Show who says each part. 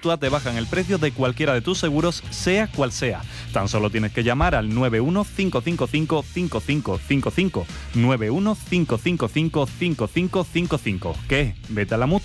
Speaker 1: Mutua te bajan el precio de cualquiera de tus seguros, sea cual sea. Tan solo tienes que llamar al 915555555, 915555555. ¿Qué? Vete a la Mutua.